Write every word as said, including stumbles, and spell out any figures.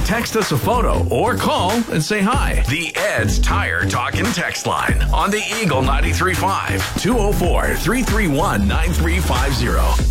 text us a photo or call and say hi. The Ed's Tire Talk and Text line on the Eagle ninety-three point five, two oh four, three three one, nine three five zero.